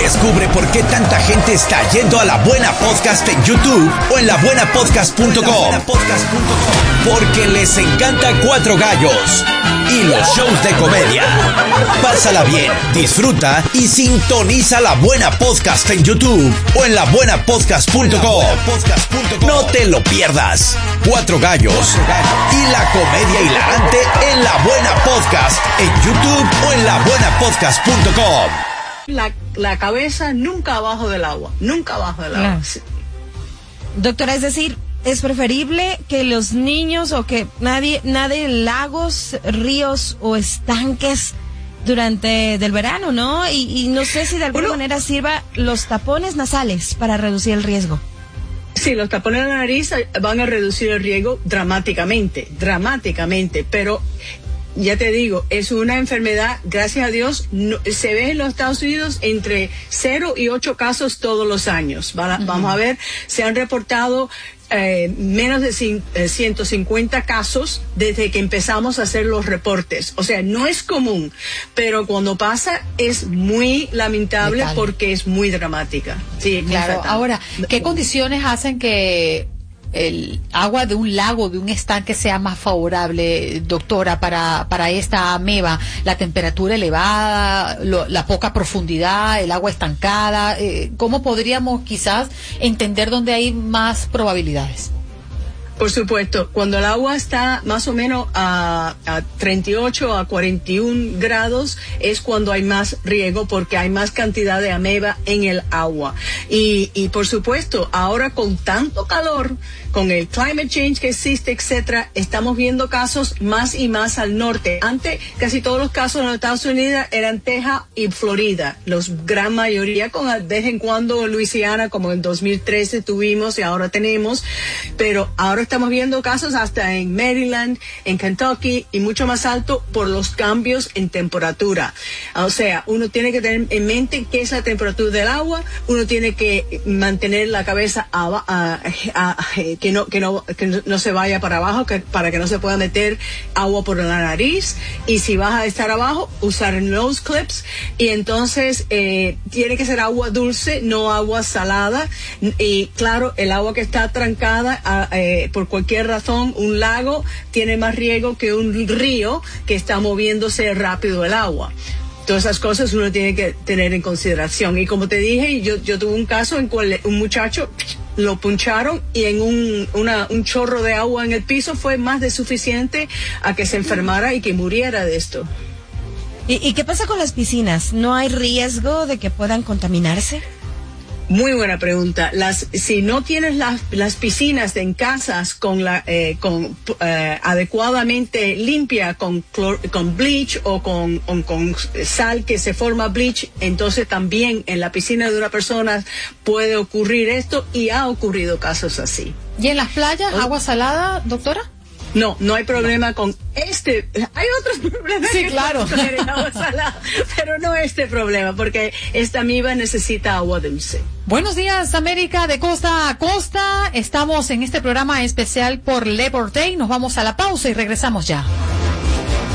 Descubre por qué tanta gente está yendo a La Buena Podcast en YouTube o en labuenapodcast.com. Porque les encanta Cuatro Gallos y los shows de comedia. Pásala bien, disfruta y sintoniza La Buena Podcast en YouTube o en labuenapodcast.com. No te lo pierdas. Cuatro Gallos y la comedia hilarante en La Buena Podcast en YouTube o en labuenapodcast.com. La cabeza nunca abajo del agua, nunca abajo del agua. Sí. Doctora, es decir, es preferible que los niños o que nadie en lagos, ríos o estanques durante del verano, ¿no? Y no sé si de alguna manera sirva los tapones nasales para reducir el riesgo. Sí, los tapones de la nariz van a reducir el riesgo dramáticamente, pero ya te digo, es una enfermedad, gracias a Dios, se ve en los Estados Unidos entre 0 y 8 casos todos los años. Vamos a ver, se han reportado menos de 150 casos desde que empezamos a hacer los reportes. O sea, no es común, pero cuando pasa es muy lamentable porque es muy dramática. Sí, claro. Ahora, ¿qué condiciones hacen que el agua de un lago, de un estanque sea más favorable, doctora, para esta ameba? La temperatura elevada, la poca profundidad, el agua estancada. ¿Cómo podríamos quizás entender dónde hay más probabilidades? Por supuesto, cuando el agua está más o menos a 38 a 41 grados es cuando hay más riesgo porque hay más cantidad de ameba en el agua. Y por supuesto, ahora con tanto calor, con el climate change que existe, etcétera, estamos viendo casos más y más al norte. Antes, casi todos los casos en los Estados Unidos eran Texas y Florida, los gran mayoría, con de vez en cuando Luisiana, como en 2013 tuvimos y ahora tenemos, pero ahora estamos viendo casos hasta en Maryland, en Kentucky y mucho más alto por los cambios en temperatura. O sea, uno tiene que tener en mente qué es la temperatura del agua, uno tiene que mantener la cabeza que no se vaya para abajo, para que no se pueda meter agua por la nariz, y si vas a estar abajo, usar nose clips, y entonces tiene que ser agua dulce, no agua salada, y claro, el agua que está trancada por cualquier razón, un lago tiene más riesgo que un río que está moviéndose rápido el agua. Todas esas cosas uno tiene que tener en consideración. Y como te dije, yo tuve un caso en cual un muchacho lo puncharon y en un chorro de agua en el piso fue más de suficiente a que se enfermara y que muriera de esto. ¿Y qué pasa con las piscinas? ¿No hay riesgo de que puedan contaminarse? Muy buena pregunta. Si no tienes las piscinas en casas adecuadamente limpia con bleach o con sal que se forma bleach, entonces también en la piscina de una persona puede ocurrir esto, y ha ocurrido casos así. ¿Y en las playas, agua salada, doctora? No hay problema con este. Hay otros problemas. Sí, claro. En agua salada, pero no este problema, porque esta amiba necesita agua dulce. Buenos días, América, de costa a costa. Estamos en este programa especial por Labor Day. Nos vamos a la pausa y regresamos ya.